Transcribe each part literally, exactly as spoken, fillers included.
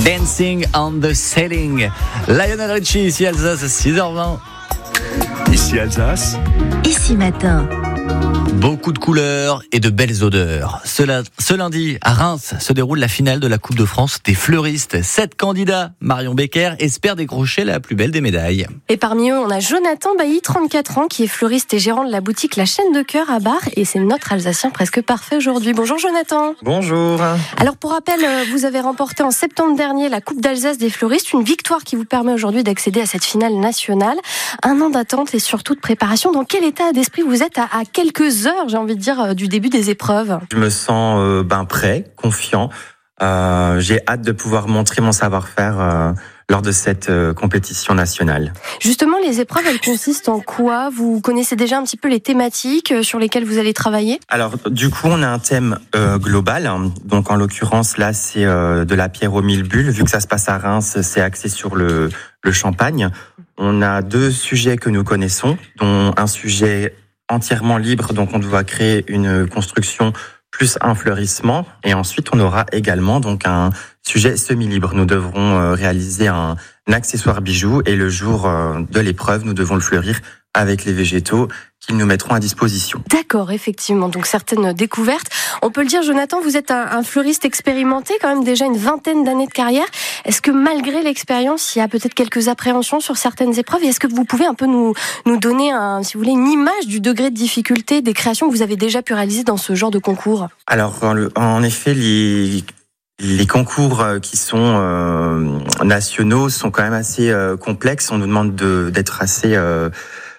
Dancing on the Ceiling. Lionel Richie, ici Alsace, six heures vingt. Ici Alsace. Ici matin. Beaucoup de couleurs et de belles odeurs. Ce, la, ce lundi, à Reims, se déroule la finale de la Coupe de France des fleuristes. Sept candidats, Marion Becker, espère décrocher la plus belle des médailles. Et parmi eux, on a Jonathan Bailly, trente-quatre ans, qui est fleuriste et gérant de la boutique La Chaîne de Cœur à Bar. Et c'est notre Alsacien presque parfait aujourd'hui. Bonjour Jonathan. Bonjour. Alors pour rappel, vous avez remporté en septembre dernier la Coupe d'Alsace des fleuristes, une victoire qui vous permet aujourd'hui d'accéder à cette finale nationale. Un an d'attente et surtout de préparation. Dans quel état d'esprit vous êtes à, à quelques heures, j'ai envie de dire, du début des épreuves? Je me sens euh, ben, prêt, confiant. Euh, j'ai hâte de pouvoir montrer mon savoir-faire euh, lors de cette euh, compétition nationale. Justement, les épreuves, elles consistent en quoi? Vous connaissez déjà un petit peu les thématiques sur lesquelles vous allez travailler? Alors, du coup, on a un thème euh, global. Donc, en l'occurrence, là, c'est euh, de la pierre aux mille bulles. Vu que ça se passe à Reims, c'est axé sur le, le champagne. On a deux sujets que nous connaissons, dont un sujet entièrement libre, donc on doit créer une construction plus un fleurissement, et ensuite on aura également donc un sujet semi-libre. Nous devrons réaliser un, un accessoire bijou, et le jour de l'épreuve, nous devons le fleurir avec les végétaux qu'ils nous mettront à disposition. D'accord, effectivement, donc certaines découvertes. On peut le dire, Jonathan, vous êtes un, un fleuriste expérimenté, quand même déjà une vingtaine d'années de carrière. Est-ce que malgré l'expérience, il y a peut-être quelques appréhensions sur certaines épreuves? Et est-ce que vous pouvez un peu nous, nous donner, un, si vous voulez, une image du degré de difficulté des créations que vous avez déjà pu réaliser dans ce genre de concours? Alors, en effet, les... Les concours qui sont euh, nationaux sont quand même assez euh, complexes. On nous demande de, d'être assez euh,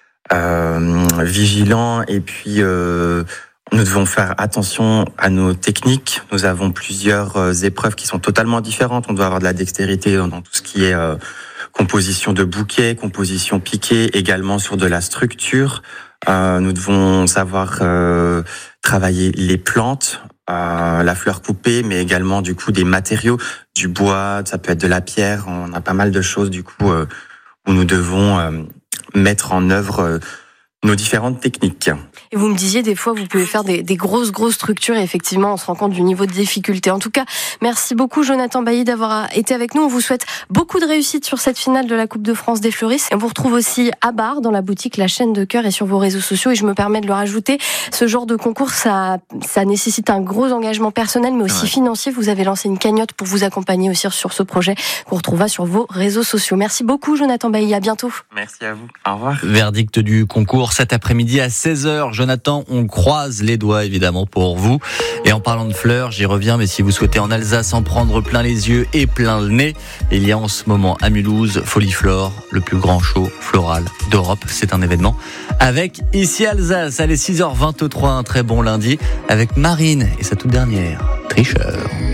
euh, vigilants, et puis euh, nous devons faire attention à nos techniques. Nous avons plusieurs euh, épreuves qui sont totalement différentes. On doit avoir de la dextérité dans, dans tout ce qui est euh, composition de bouquet, composition piquée, également sur de la structure. Euh, nous devons savoir euh, travailler les plantes, euh, la fleur coupée, mais également du coup des matériaux, du bois, ça peut être de la pierre. On a pas mal de choses du coup euh, où nous devons euh, mettre en œuvre euh, nos différentes techniques. Et vous me disiez, des fois, vous pouvez faire des, des grosses, grosses structures, et effectivement, on se rend compte du niveau de difficulté. En tout cas, merci beaucoup, Jonathan Bailly, d'avoir été avec nous. On vous souhaite beaucoup de réussite sur cette finale de la Coupe de France des fleuristes. Et on vous retrouve aussi à Bar, dans la boutique La Chaîne de Cœur, et sur vos réseaux sociaux. Et je me permets de le rajouter, ce genre de concours, ça, ça nécessite un gros engagement personnel, mais aussi ouais. financier. Vous avez lancé une cagnotte pour vous accompagner aussi sur ce projet, qu'on retrouvera sur vos réseaux sociaux. Merci beaucoup, Jonathan Bailly. À bientôt. Merci à vous. Au revoir. Verdict du concours cet après-midi à seize heures. Jonathan, on croise les doigts évidemment pour vous. Et en parlant de fleurs, j'y reviens, mais si vous souhaitez en Alsace en prendre plein les yeux et plein le nez, il y a en ce moment à Mulhouse Foliflore, le plus grand show floral d'Europe. C'est un événement avec Ici Alsace. Allez, six heures vingt-trois, un très bon lundi avec Marine et sa toute dernière Tricheur.